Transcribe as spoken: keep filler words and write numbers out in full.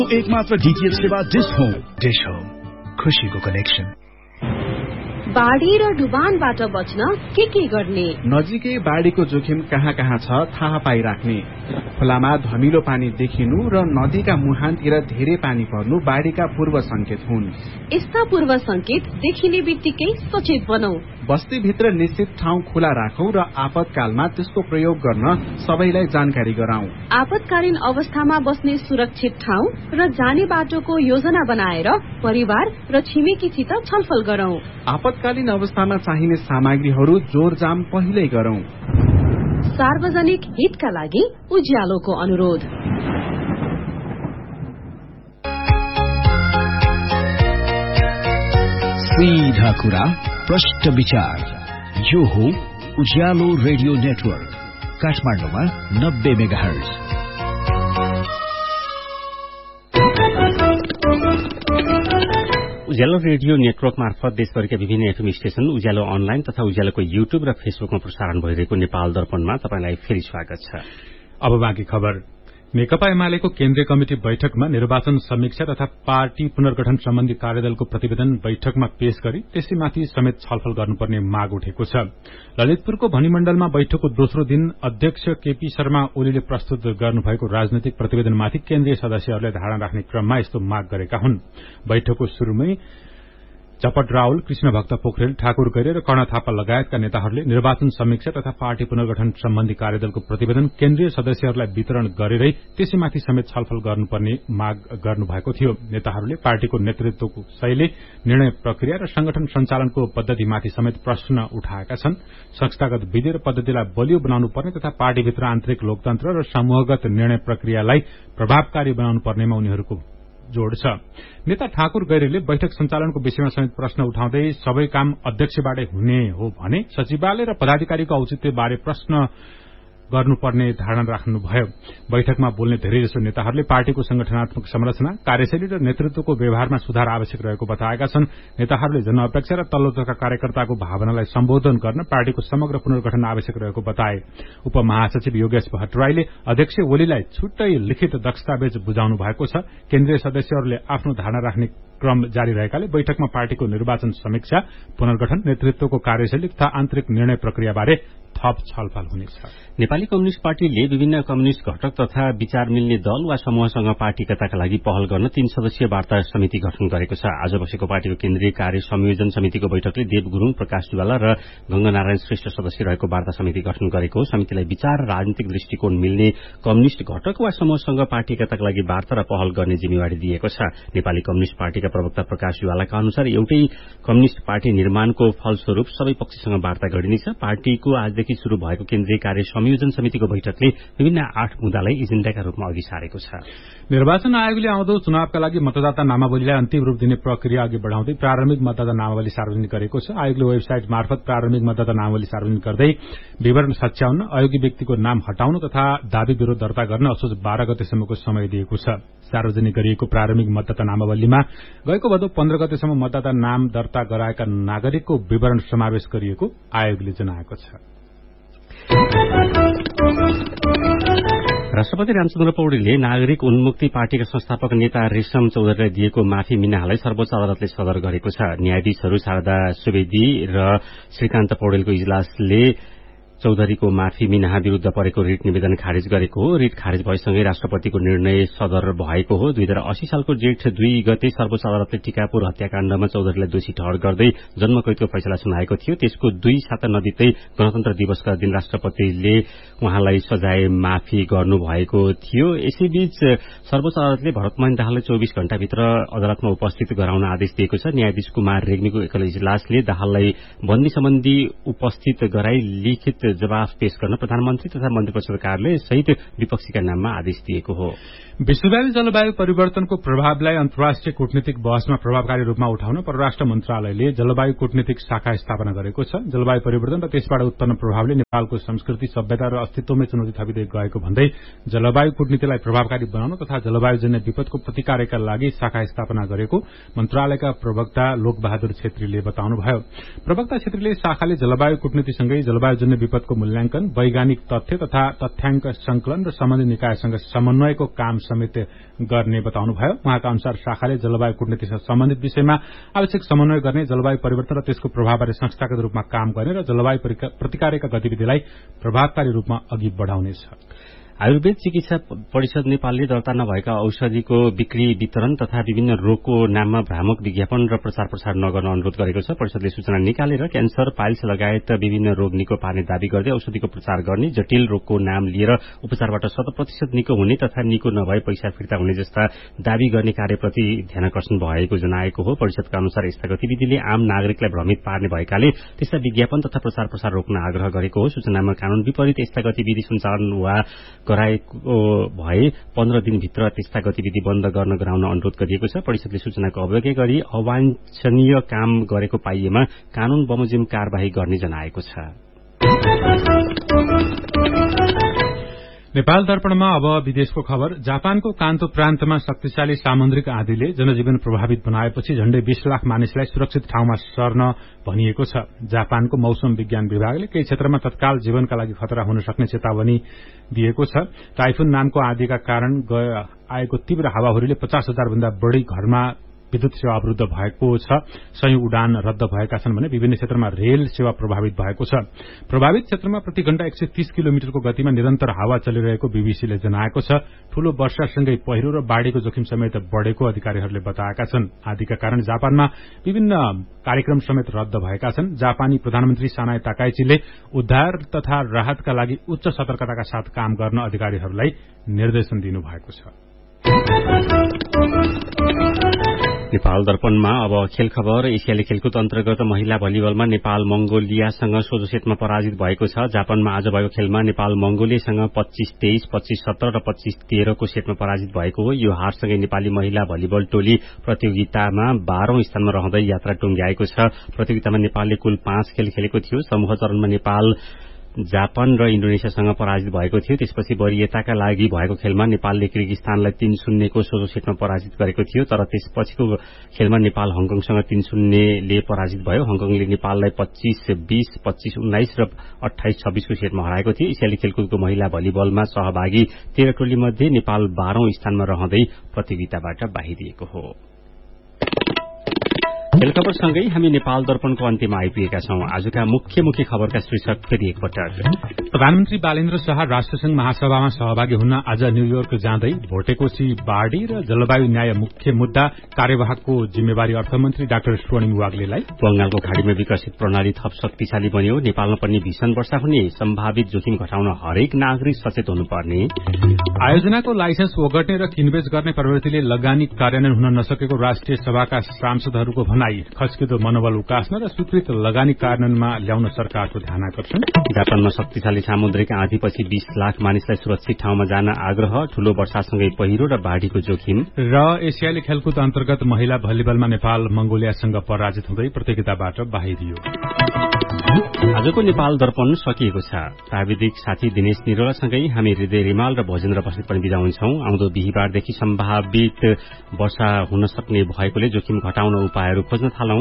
एकमात्र डीटीएच सेवा dish home. Dish home, खुशीको कनेक्सन। बाढी र डुबानबाट बच्न के के गर्ने? नजिकै बाढीको जोखिम कहाँ कहाँ छ थाहा पाइराख्ने। खोलामा धमिलो पानी देखिनु र नदीका मुहानतिर धेरै पानी पर्नु बाढीका पूर्व संकेत हुन्। यस्ता पूर्व संकेत देखिने बित्तिकै सचेत बनौ। बस्तीभित्र निश्चित ठाउँ खुला राखौं र आपतकालमा त्यसको प्रयोग गर्न सबैलाई जानकारी गराउँ। आपतकालीन अवस्थामा बस्ने सुरक्षित ठाउँ र जाने बाटोको योजना बनाएर परिवार र छिमेकीसित छलफल गरौं। आपतकालीन अवस्थामा चाहिने सामग्रीहरू जोरजाम पहिल्यै गरौं। सार्वजनिक हितका लागि उज्यालोको अनुरोध। सीधा कुरा, प्रष्ट विचार, यो हो उज्यालो रेडियो नेटवर्क काठमाडौँमा नब्बे मेगाहर्ज। उज्यालो रेडियो नेटवर्क मार्फत देशभरिका विभिन्न एफएम स्टेशन, उज्यालो अनलाइन तथा उज्यालोको युट्युब र फेसबुकमा प्रसारण भइरहेको नेपाल दर्पणमा तपाईलाई फेरि स्वागत छ। अब बाँकी खबर। नेकपा एमालेको केन्द्रीय कमिटी बैठकमा निर्वाचन समीक्षा तथा पार्टी पुनर्गठन सम्बन्धी कार्यदलको प्रतिवेदन बैठकमा पेश गरी त्यसैमाथि समेत छलफल गर्नुपर्ने माग उठेको छ। ललितपुरको भनिमण्डलमा बैठकको दोस्रो दिन अध्यक्ष केपी शर्मा ओलीले प्रस्तुत गर्नुभएको राजनैतिक प्रतिवेदनमाथि केन्द्रीय सदस्यहरूले धारणा राख्ने क्रममा यस्तो माग गरेका हुन्। बैठकको शुरूमै चपट रावल, कृष्ण भक्त पोखरेल, ठाकुर गैरे र कर्ण थापा लगायतका नेताहरूले निर्वाचन समीक्षा तथा पार्टी पुनर्गठन सम्बन्धी कार्यदलको प्रतिवेदन केन्द्रीय सदस्यहरूलाई वितरण गरेरै त्यसैमाथि समेत छलफल गर्नुपर्ने माग गर्नुभएको थियो। नेताहरूले पार्टीको नेतृत्वको शैली, निर्णय प्रक्रिया र संगठन सञ्चालनको पद्धतिमाथि समेत प्रश्न उठाएका छन्। संस्थागत विधि र पद्धतिलाई बलियो बनाउनु पर्ने तथा पार्टीभित्र आन्तरिक लोकतन्त्र र समूहगत निर्णय प्रक्रियालाई प्रभावकारी बनाउनु पर्नेमा उनीहरूको जोड़ छ। नेता ठाकुर गैरेले बैठक सञ्चालनको विषयमा समेत प्रश्न उठाउँदै सबै काम अध्यक्षबाटै हुने हो भने सचिवालय र पदाधिकारीको औचित्यबारे प्रश्न गर्नुपर्ने धारणा राख्नुभयो। बैठकमा बोल्ने धेरैजसो नेताहरूले पार्टीको संगठनात्मक संरचना, कार्यशैली र नेतृत्वको व्यवहारमा सुधार आवश्यक रहेको बताएका छन्। नेताहरूले जनअपेक्षा र तल्लो तहका कार्यकर्ताको भावनालाई सम्बोधन गर्न पार्टीको समग्र पुनर्गठन आवश्यक रहेको बताए। उपमहासचिव योगेश भट्टराईले अध्यक्ष ओलीलाई छुट्टै लिखित दस्तावेज बुझाउनु भएको छ। केन्द्रीय सदस्यहरूले आफ्नो धारणा राख्ने क्रम जारी रहेकाले बैठकमा पार्टीको निर्वाचन समीक्षा, पुनर्गठन, नेतृत्वको कार्यशैली तथा आन्तरिक निर्णय प्रक्रियाबारे थप छलफल हुनेछ। नेपाली कम्युनिष्ट पार्टीले विभिन्न कम्युनिष्ट घटक तथा विचार मिल्ने दल वा समूहसँग पार्टीकताका लागि पहल गर्न तीन सदस्यीय वार्ता समिति गठन गरेको छ। आज बसेको पार्टीको केन्द्रीय कार्य संयोजन समितिको बैठकले देव गुरूङ, प्रकाश जुवाला र गंगानारायण श्रेष्ठ सदस्य रहेको वार्ता समिति गठन गरेको हो। समितिलाई विचार र राजनीतिक दृष्टिकोण मिल्ने कम्युनिष्ट घटक वा समूहसँग पार्टीकताका लागि वार्ता र पहल गर्ने जिम्मेवारी दिएको छ। नेपाली कम्युनिष्ट पार्टीका प्रवक्ता प्रकाश जुवालाका अनुसार एउटै कम्युनिष्ट पार्टी निर्माणको फलस्वरूप सबै पक्षसँग वार्ता गरिनेछ। पार्टीको आजदेखि शुरू भएको केन्द्रीय कार्य संयोजन समितिको बैठकले विभिन्न आठ मुद्दालाई एजेण्डाका रूपमा अघि सारेको छ। निर्वाचन आयोगले आउँदो चुनावका लागि मतदाता नामावलीलाई अन्तिम रूप दिने प्रक्रिया अघि बढ़ाउँदै प्रारम्भिक मतदाता नामावली सार्वजनिक गरेको छ। आयोगले वेबसाइट मार्फत प्रारम्भिक मतदाता नामावली सार्वजनिक गर्दै विवरण सच्याउन, अयोगी व्यक्तिको नाम हटाउन तथा दावी विरोध दर्ता गर्न असोज बाह्र गतेसम्मको समय दिएको छ। सार्वजनिक गरिएको प्रारम्भिक मतदाता नामावलीमा गएको भदौ पन्ध्र गतेसम्म मतदाता नाम दर्ता गराएका नागरिकको विवरण समावेश गरिएको आयोगले जनाएको छ। राष्ट्रपति रामचन्द्र पौडेलले नागरिक उन्मुक्ति पार्टीका संस्थापक नेता रेशम चौधरीलाई दिएको माफी मिनाहालाई सर्वोच्च अदालतले सदर गरेको छ। न्यायाधीशहरू शारदा सुवेदी र श्रीकान्त पौडेलको इजलासले चौधरीको माफी मिनाहा विरूद्ध परेको रिट निवेदन खारिज गरेको हो। रिट खारिज भएसँगै राष्ट्रपतिको निर्णय सदर भएको हो। दुई हजार अस्सी सालको जेठ दुई गते सर्वोच्च अदालतले टीकापुर हत्याकाण्डमा चौधरीलाई दोषी ठहर गर्दै जन्मकैदको फैसला सुनाएको थियो। त्यसको दुई साता नबित्दै गणतन्त्र दिवसका दिन राष्ट्रपतिले उहाँलाई सजाय माफी गर्नुभएको थियो। यसैबीच सर्वोच्च अदालतले भरतमोहन दाहाललाई चौबिस घण्टाभित्र अदालतमा उपस्थित गराउन आदेश दिएको छ। न्यायाधीश कुमार रेग्मीको एकल इजलासले दाहाललाई बन्दी सम्बन्धी उपस्थित गराई लिखित जवाफ पेश गर्न प्रधानमन्त्री तथा मन्त्री परिषद कार्यालय सहित विपक्षीका नाममा आदेश दिएको हो। विश्वव्यापी जलवायु परिवर्तनको प्रभावलाई अन्तर्राष्ट्रिय कूटनीतिक बहसमा प्रभावकारी रूपमा उठाउन परराष्ट्र मन्त्रालयले जलवायु कूटनीतिक शाखा स्थापना गरेको छ। जलवायु परिवर्तन र त्यसबाट उत्पन्न प्रभावले नेपालको संस्कृति, सभ्यता र अस्तित्वमै चुनौती थपिँदै गएको भन्दै जलवायु कूटनीतिलाई प्रभावकारी बनाउन तथा जलवायुजन्य विपदको प्रतिकारका लागि शाखा स्थापना गरेको मन्त्रालयका प्रवक्ता लोकबहादुर छेत्रीले बताउनुभयो। प्रवक्ता छेत्रीले शाखाले जलवायु कूटनीतिसँगै जलवायुजन्य विपद विगतको मूल्याङ्कन, वैज्ञानिक तथ्य तथा तथ्याङ्क संकलन र सम्बन्धित निकायसँग समन्वयको काम समेत गर्ने बताउनुभयो। उहाँका अनुसार शाखाले जलवायु कूटनीतिसँग सम्बन्धित विषयमा आवश्यक समन्वय गर्ने, जलवायु परिवर्तन र त्यसको प्रभावबारे संस्थागत रूपमा काम गर्ने र जलवायु प्रतिकारका गतिविधिलाई प्रभावकारी रूपमा अघि बढ़ाउनेछ। आयुर्वेद चिकित्सा परिषद नेपालले दर्ता नभएका औषधिको बिक्री वितरण तथा विभिन्न रोगको नाममा भ्रामक विज्ञापन र प्रचार प्रसार नगर्न अनुरोध गरेको छ। परिषदले सूचना निकालेर क्यान्सर, पाइल्स लगायत विभिन्न रोग निको पार्ने दावी गर्दै औषधिको प्रचार गर्ने, जटिल रोगको नाम लिएर उपचारबाट शत प्रतिशत निको हुने तथा निको नभए पैसा फिर्ता हुने जस्ता दावी गर्ने कार्यप्रति ध्यानाकर्षण भएको जनाएको हो। परिषदका अनुसार यस्ता गतिविधिले आम नागरिकलाई भ्रमित पार्ने भएकाले त्यस्ता विज्ञापन तथा प्रचार प्रसार रोक्न आग्रह गरेको हो। सूचनामा कानून विपरीत यस्ता गतिविधि सञ्चालन वा गराएको भए पन्ध्र दिनभित्र त्यस्ता गतिविधि बन्द गर्न गराउन अनुरोध गरिएको छ। परिषदले सूचनाको अवज्ञा गरी अवाञ्छनीय काम गरेको पाइएमा कानून बमोजिम कार्यवाही गर्ने जनाएको छ। नेपाल दर्पणमा अब विदेशको खबर। जापानको कान्तो प्रान्तमा शक्तिशाली सामुद्रिक आँधीले जनजीवन प्रभावित बनाएपछि झण्डै बीस लाख मानिसलाई सुरक्षित ठाउँमा सर्न भनिएको छ। जापानको मौसम विज्ञान विभागले केही क्षेत्रमा तत्काल जीवनका लागि खतरा हुन सक्ने चेतावनी दिएको छ। टाइफुन नामको आँधीका कारण आएको तीव्र हावाहुरीले पचास हजार भन्दा बढ़ी घरमा विद्युत सेवा अवरुद्ध भएको छ। सयौं उडान रद्द भएका छन् भने विभिन्न क्षेत्रमा रेल सेवा प्रभावित भएको छ। प्रभावित क्षेत्रमा प्रति घण्टा एक सय तीस किलोमिटरको गतिमा निरन्तर हावा चलिरहेको बीबीसीले जनाएको छ। ठूलो वर्षासँगै पहिरो र बाढ़ीको जोखिम समेत बढ़ेको अधिकारीहरूले बताएका छन्। आँधीका कारण जापानमा विभिन्न कार्यक्रम समेत रद्द भएका छन्। जापानी प्रधानमन्त्री सानाए ताकाइचीले उद्धार तथा राहतका लागि उच्च सतर्कताका साथ काम गर्न अधिकारीहरूलाई निर्देशन दिनुभएको छ। नेपाल दर्पणमा अब खेल खबर। एसियाली खेलकुद अन्तर्गत महिला भलिबलमा नेपाल मंगोलियासँग सोझो सेटमा पराजित भएको छ। जापानमा आज भएको खेलमा नेपाल मंगोलियासँग पच्चीस तेइस, पच्चीस सत्र र पच्चीस तेह्रको सेटमा पराजित भएको हो। यो हारसँगै नेपाली महिला भलिबल टोली प्रतियोगितामा बाह्रौं स्थानमा रहँदै यात्रा टुंग्याएको छ। प्रतियोगितामा नेपालले कुल पाँच खेल खेलेको थियो। समूह चरणमा नेपाल जापान र इन्डोनेसियासँग पराजित भएको थियो। त्यसपछि वरियताका लागि भएको खेलमा नेपालले किर्गिस्तानलाई तीन शून्यको सोझो सेटमा पराजित गरेको थियो। तर त्यसपछिको खेलमा नेपाल हङकङसँग तीन शून्यले पराजित भयो। हङकङले नेपाललाई पच्चीस बीस, पच्चीस उन्नाइस र अठाइस छब्बीसको सेटमा हराएको थियो। एसियाली खेलकुदको महिला भलिबलमा सहभागी तेह्र टोली मध्ये नेपाल बाह्रौं स्थानमा रहँदै प्रतियोगिताबाट बाहिरिएको हो। खेल खबरसँगै हामी नेपाल दर्पणको अन्त्यमा आइपुगेका छौं। आजका मुख्य मुख्य खबरका शीर्षक फेरि एकपटक। प्रधानमन्त्री बालेन्द्र शाह राष्ट्रसंघ महासभामा सहभागी हुन आज न्यूयोर्क जाँदै भोटेकोशी बाढ़ी र जलवायु न्याय मुख्य मुद्दा कार्यवाहकको जिम्मेवारी अर्थमन्त्री डाक्टर स्वर्णिम वाग्लेलाई। बंगालको खाड़ीमा विकसित प्रणाली थप शक्तिशाली बन्यो। नेपालमा पनि भीषण वर्षा हुने, सम्भावित जोखिम घटाउन हरेक नागरिक सचेत हुनुपर्ने। आयोजनाको लाइसेन्स ओगट्ने र किनबेच गर्ने प्रवृत्तिले लगानी कार्यान्वयन हुन नसकेको राष्ट्रिय सभाका सांसदहरूको भनाई। खस्किदो मनोबल उकास्न र स्वीकृत लगानी कार्यान्वयनमा ल्याउन सरकारको ध्यानाकर्षण। जापानमा शक्तिशाली सामुद्रिक आँधीपछि बीस लाख मानिसलाई सुरक्षित ठाउँमा जान आग्रह। ठूलो वर्षासँगै पहिरो र बाढ़ीको जोखिम। र एसियाली खेलकुद अन्तर्गत महिला भलिबलमा नेपाल मंगोलियासँग पराजित हुँदै प्रतियोगिताबाट बाहिरियो। आजको नेपाल दर्पण सकिएको छ। प्राविधिक साथी दिनेश निरोलासँगै हामी हृदय रिमाल र भोजेन्द्र बस्नेत पनि बिदा हुन्छौं। आउँदो बिहिबारदेखि सम्भावित वर्षा हुन सक्ने भएकोले जोखिम घटाउन उपायहरू खोज्न थालौं।